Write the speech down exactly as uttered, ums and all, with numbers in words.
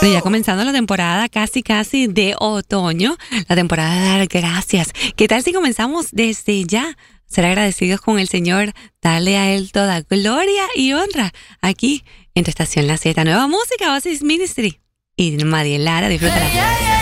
Bueno, ya comenzando la temporada casi casi de otoño, la temporada de dar gracias. ¿Qué tal si comenzamos desde ya? Ser agradecidos con el Señor, darle a Él toda gloria y honra aquí en tu estación La Z. Nueva música, Oasis Ministry. Y María Lara, disfrútala.